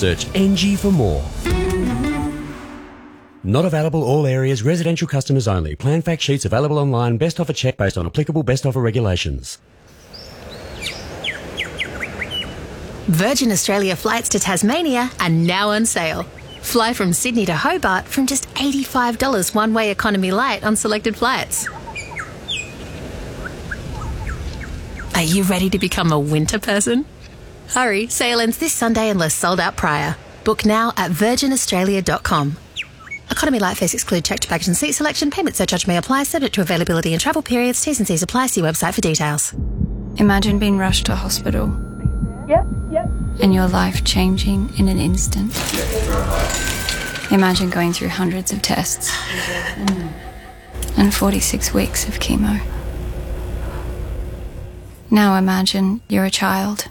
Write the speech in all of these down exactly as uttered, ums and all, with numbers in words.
Search N G for more. Not available all areas, residential customers only. Plan fact sheets available online. Best offer check based on applicable best offer regulations. Virgin Australia flights to Tasmania are now on sale. Fly from Sydney to Hobart from just eighty-five dollars one-way economy light on selected flights. Are you ready to become a winter person? Hurry, sale ends this Sunday unless sold out prior. Book now at virgin australia dot com. Economy light fares exclude checked baggage and seat selection. Payment surcharge may apply, subject to availability and travel periods. T's and C's apply. See website for details. Imagine being rushed to hospital. Yep, yep. And your life changing in an instant. Imagine going through hundreds of tests and forty-six weeks of chemo. Now imagine you're a child.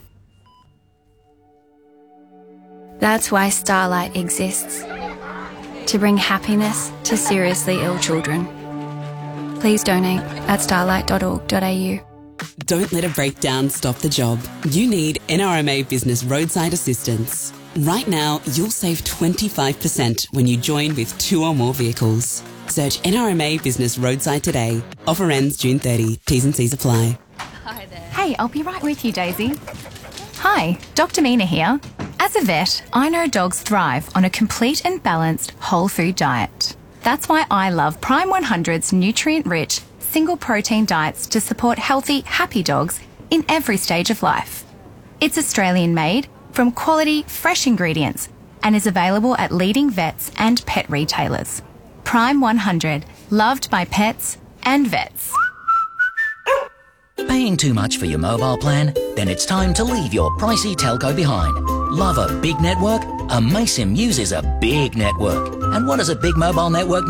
That's why Starlight exists. To bring happiness to seriously ill children. Please donate at starlight dot org dot a u. Don't let a breakdown stop the job. You need N R M A Business Roadside Assistance. Right now, you'll save twenty-five percent when you join with two or more vehicles. Search N R M A Business Roadside today. Offer ends June thirtieth. T's and C's apply. Hi there. Hey, I'll be right with you, Daisy. Hi, Doctor Mina here. As a vet, I know dogs thrive on a complete and balanced whole food diet. That's why I love Prime one hundred's nutrient-rich, single protein diets to support healthy, happy dogs in every stage of life. It's Australian made from quality, fresh ingredients and is available at leading vets and pet retailers. Prime one hundred, loved by pets and vets. Paying too much for your mobile plan? Then it's time to leave your pricey telco behind. Love a big network? A Mason uses a big network. And what does a big mobile network